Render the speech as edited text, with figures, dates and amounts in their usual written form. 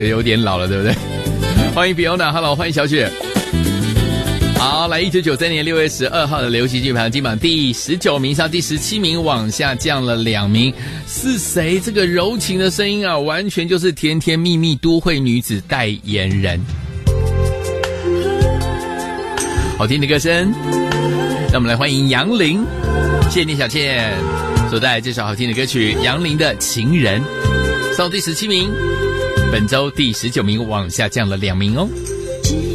有点老了，对不对？欢迎 Fiona，Hello， 欢迎小雪。好，来1993年6月12号的流行剧排行金榜第19名上第17名，往下降了2名。是谁？这个柔情的声音啊，完全就是甜甜蜜蜜都会女子代言人。好听的歌声，让我们来欢迎杨林。谢谢你小倩所带来这首好听的歌曲杨林的情人，上第17名，本周第19名，往下降了2名哦。